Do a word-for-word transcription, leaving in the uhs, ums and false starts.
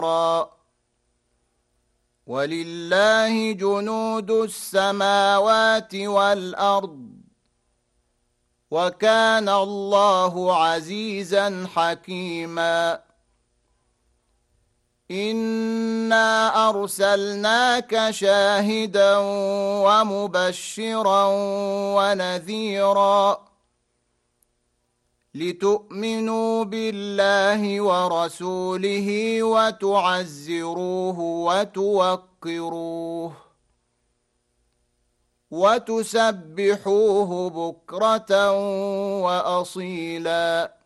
ولله جنود السماوات والأرض وكان الله عزيزا حكيما إنا أرسلناك شاهدا ومبشرا ونذيرا لتؤمنوا بالله ورسوله وتعزروه وتوقروه وتسبحوه بكرة وأصيلا